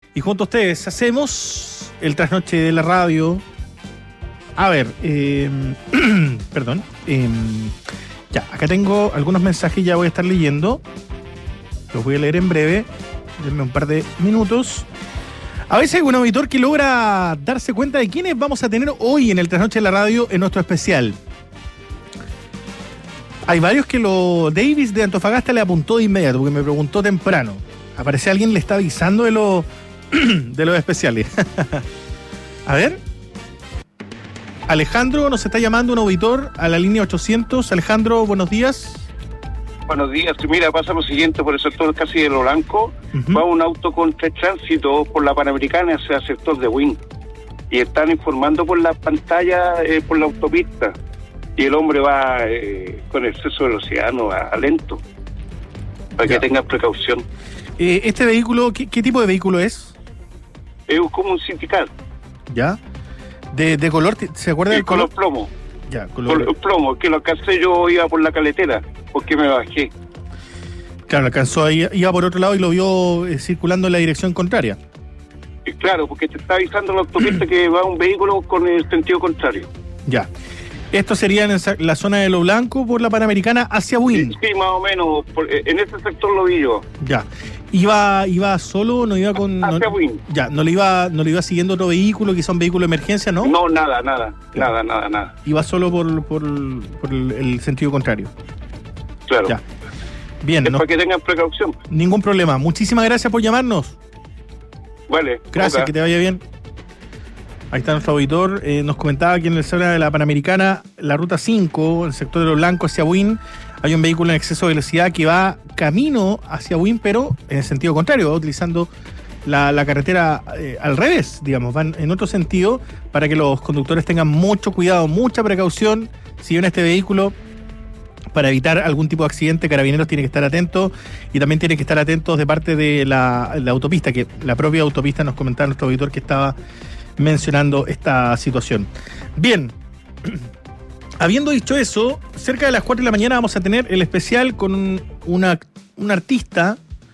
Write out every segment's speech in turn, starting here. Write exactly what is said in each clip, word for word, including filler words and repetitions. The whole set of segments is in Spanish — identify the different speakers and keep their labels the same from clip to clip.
Speaker 1: Y junto a ustedes hacemos el trasnoche de la radio. A ver, eh, perdón. Eh, ya, acá tengo algunos mensajes, ya voy a estar leyendo. Los voy a leer en breve. Denme un par de minutos. A veces hay un auditor que logra darse cuenta de quiénes vamos a tener hoy en el trasnoche de la radio en nuestro especial. Hay varios que lo Davis de Antofagasta le apuntó de inmediato, porque me preguntó temprano. Aparece alguien, le está avisando de, lo, de los especiales. A ver. Alejandro nos está llamando, un auditor, a la línea ochocientos. Alejandro, buenos días.
Speaker 2: Buenos días. Mira, pasa lo siguiente, por el sector casi de Lo Blanco, uh-huh. va un auto contra tránsito por la Panamericana hacia el sector de Wynn. Y están informando por la pantalla, eh, por la autopista. Y el hombre va eh, con exceso de velocidad, no va lento. Para ya. que tengan precaución.
Speaker 1: Eh, ¿Este vehículo, qué, qué tipo de vehículo es?
Speaker 2: Es como un sindical.
Speaker 1: ¿Ya? ¿De, de color? ¿Se acuerda del color?
Speaker 2: Color plomo.
Speaker 1: Ya, color
Speaker 2: Color plomo, que lo alcancé, yo iba por la caletera, porque me bajé.
Speaker 1: Claro, alcanzó ahí, iba por otro lado y lo vio eh, circulando en la dirección contraria.
Speaker 2: Y claro, porque te está avisando la autopista que va un vehículo con el sentido contrario.
Speaker 1: Ya. Esto sería en esa, la zona de Lo Blanco por la Panamericana hacia Wynn.
Speaker 2: Sí, sí, más o menos, por, en ese sector lo vi yo.
Speaker 1: Ya. ¿Iba iba solo, no iba con...?
Speaker 2: Hacia
Speaker 1: no,
Speaker 2: Wynn.
Speaker 1: Ya, ¿no le iba no le iba siguiendo otro vehículo, quizá un vehículo de emergencia, no?
Speaker 2: No, nada, nada, claro. nada, nada, nada.
Speaker 1: Iba solo por, por, por el, el sentido contrario.
Speaker 2: Claro.
Speaker 1: Ya. Bien.
Speaker 2: Es
Speaker 1: no,
Speaker 2: para que tengan precaución.
Speaker 1: Ningún problema. Muchísimas gracias por llamarnos.
Speaker 2: Vale.
Speaker 1: Gracias, okay. Que te vaya bien. Ahí está nuestro auditor. Eh, nos comentaba que en la zona de la Panamericana, la ruta cinco, el sector de Lo Blanco hacia Wynn, hay un vehículo en exceso de velocidad que va camino hacia Wynn, pero en el sentido contrario, va utilizando la, la carretera eh, al revés, digamos, van en otro sentido, para que los conductores tengan mucho cuidado, mucha precaución si ven este vehículo. Para evitar algún tipo de accidente, Carabineros tiene que estar atentos y también tiene que estar atentos de parte de la, la autopista, que la propia autopista nos comentaba nuestro auditor que estaba mencionando esta situación. Bien, habiendo dicho eso, cerca de las cuatro de la mañana vamos a tener el especial con un, una, un artista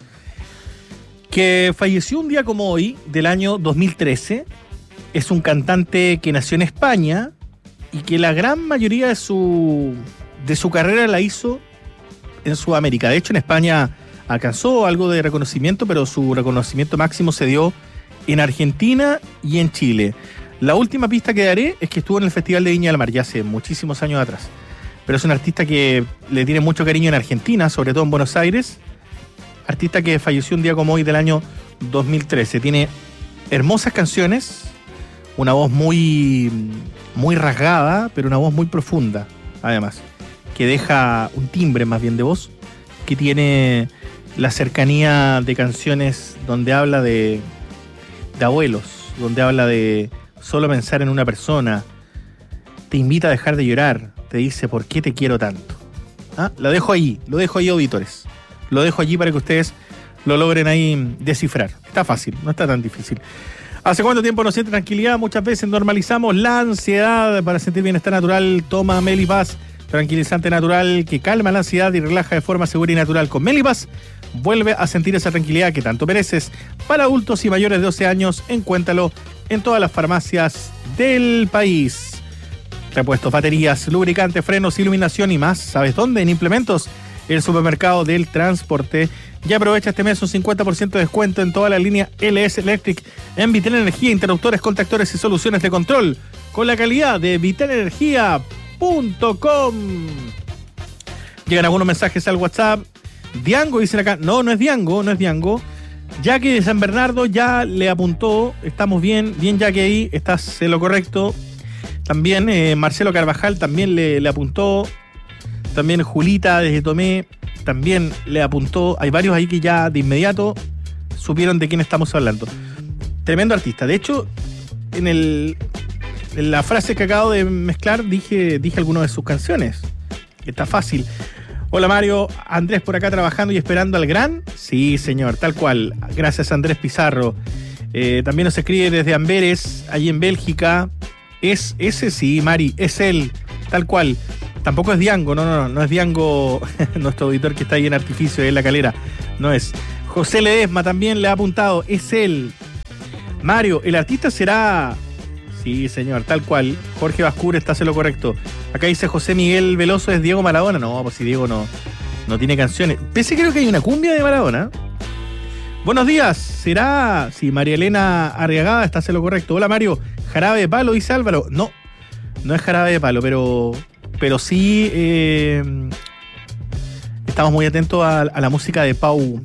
Speaker 1: que falleció un día como hoy, del año dos mil trece. Es un cantante que nació en España y que la gran mayoría de su, de su carrera la hizo en Sudamérica. De hecho, en España alcanzó algo de reconocimiento, pero su reconocimiento máximo se dio en Argentina y en Chile. La última pista que daré es que estuvo en el Festival de Viña del Mar, ya hace muchísimos años atrás. Pero es un artista que le tiene mucho cariño en Argentina, sobre todo en Buenos Aires. Artista que falleció un día como hoy del año dos mil trece. Tiene hermosas canciones, una voz muy, muy rasgada, pero una voz muy profunda, además. Que deja un timbre más bien de voz, que tiene la cercanía de canciones donde habla de... de abuelos, donde habla de solo pensar en una persona, te invita a dejar de llorar, te dice ¿por qué te quiero tanto? ¿Ah? Lo dejo ahí, lo dejo ahí, auditores. Lo dejo allí para que ustedes lo logren ahí descifrar. Está fácil, no está tan difícil. ¿Hace cuánto tiempo nos siente tranquilidad? Muchas veces normalizamos la ansiedad. Para sentir bienestar natural, toma Melipaz, tranquilizante natural que calma la ansiedad y relaja de forma segura y natural. Con Melipaz vuelve a sentir esa tranquilidad que tanto mereces. Para adultos y mayores de doce años, encuéntralo en todas las farmacias del país. Repuestos, baterías, lubricantes, frenos, iluminación y más. ¿Sabes dónde? En Implementos, el supermercado del transporte. Y aprovecha este mes un cincuenta por ciento de descuento en toda la línea L S Electric en Vitel Energía, interruptores, contactores y soluciones de control con la calidad de vitel energía punto com. Llegan algunos mensajes al WhatsApp. Diango, dicen acá. No, no es Diango, no es Diango. Jackie de San Bernardo ya le apuntó. Estamos bien, bien Jackie ahí, estás en lo correcto. También eh, Marcelo Carvajal también le, le apuntó. También Julita desde Tomé también le apuntó. Hay varios ahí que ya de inmediato supieron de quién estamos hablando. Tremendo artista. De hecho, en, el, en la frase que acabo de mezclar dije, dije algunas de sus canciones. Está fácil. Hola Mario, Andrés por acá trabajando y esperando al gran. Sí, señor, tal cual. Gracias Andrés Pizarro. Eh, también nos escribe desde Amberes, allí en Bélgica. Es ese, sí, Mari, es él, tal cual. Tampoco es Diango, no, no, no, no es Diango, nuestro auditor que está ahí en Artificio, en La Calera. No es. José Ledesma también le ha apuntado, es él. Mario, el artista será... Sí, señor, tal cual. Jorge Bascur está haciendo lo correcto. Acá dice José Miguel Veloso es Diego Maradona. No, pues si Diego no, no tiene canciones. Pese creo que hay una cumbia de Maradona. Buenos días, ¿será? Sí, María Elena Arriagada está haciendo lo correcto. Hola Mario, Jarabe de Palo, dice Álvaro. No, no es Jarabe de Palo, pero, pero sí eh, estamos muy atentos a, a la música de Pau,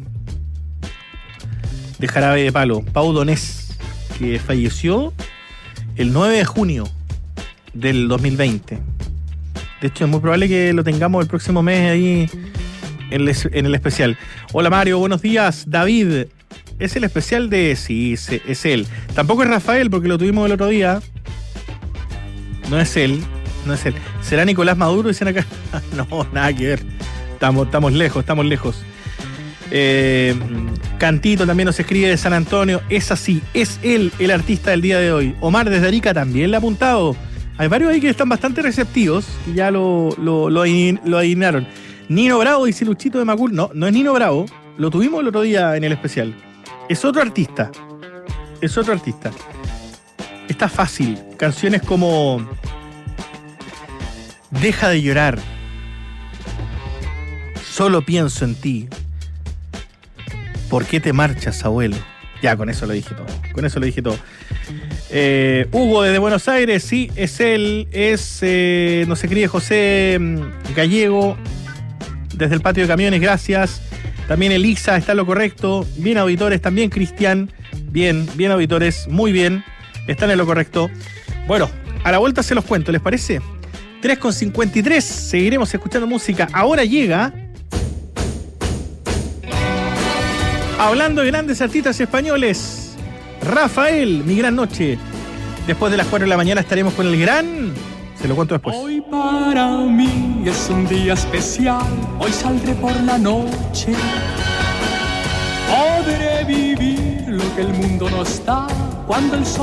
Speaker 1: de Jarabe de Palo. Pau Donés, que falleció el nueve de junio del dos mil veinte. De hecho, es muy probable que lo tengamos el próximo mes ahí en el, en el especial. Hola Mario, buenos días. David, ¿es el especial de...? Sí, es él. Tampoco es Rafael, porque lo tuvimos el otro día. No es él, no es él. ¿Será Nicolás Maduro? Dicen acá. No, nada que ver. Estamos, estamos lejos, estamos lejos. Eh, Cantito también nos escribe de San Antonio. Es así, es él el artista del día de hoy. Omar desde Arica también le ha apuntado. Hay varios ahí que están bastante receptivos, que ya lo, lo, lo, lo adivinaron. Nino Bravo, dice Luchito de Macul. No, no es Nino Bravo. Lo tuvimos el otro día en el especial. Es otro artista. Es otro artista. Está fácil. Canciones como Deja de llorar, Solo pienso en ti, ¿Por qué te marchas, abuelo? Ya, con eso lo dije todo. Con eso lo dije todo. Eh, Hugo desde Buenos Aires, sí, es él. Es, eh, nos escribe José Gallego desde el patio de camiones, gracias. También Elisa, está lo correcto. Bien, auditores, también Cristian. Bien, bien, auditores, muy bien. Están en lo correcto. Bueno, a la vuelta se los cuento, ¿les parece? tres con cincuenta y tres, seguiremos escuchando música. Ahora llega... Hablando de grandes artistas españoles, Rafael, Mi Gran Noche. Después de las cuatro de la mañana estaremos con el gran... Se lo cuento después.
Speaker 3: Hoy para mí es un día especial. Hoy saldré por la noche. Podré vivir lo que el mundo no está cuando el sol